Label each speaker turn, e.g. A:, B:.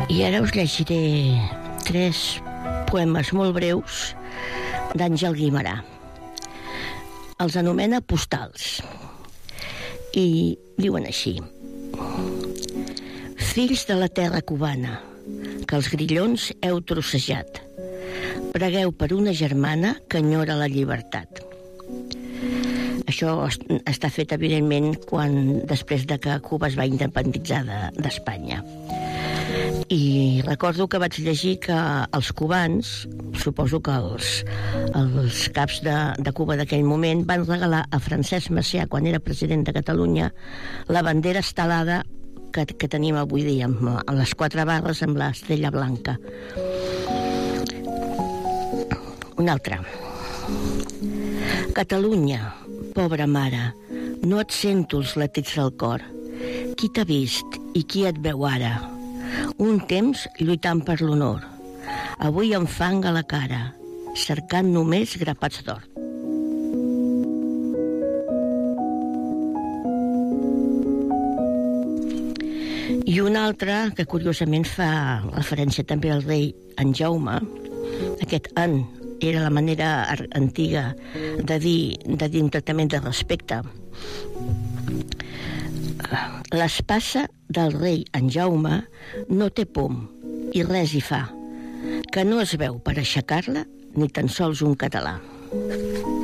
A: I ara us llegiré 3 poemes molt breus d'Àngel Guimerà. Els anomena postals i diuen així: fills de la terra cubana, que els grillons heu trossejat, pregueu per una germana que enyora la llibertat. Això està fet, evidentment, després de que Cuba es va independitzar d'Espanya. I recordo que vaig llegir que els cubans, suposo que els caps de Cuba d'aquell moment, van regalar a Francesc Macià, quan era president de Catalunya, la bandera estelada que tenim avui dia, amb les 4 barres amb l'estrella blanca. Un altre. Catalunya, pobra mare, no et sento els latits del cor. Qui t'ha vist i qui et veu ara? Un temps lluitant per l'honor, avui amb fang a la cara, cercant només grapats d'or. I un altre que curiosament fa referència també al rei en Jaume. Aquest en era la manera antiga de dir un tractament de respecte. L'espasa del rei en Jaume no té pom i res hi fa, que no es veu per aixecar-la ni tan sols un català.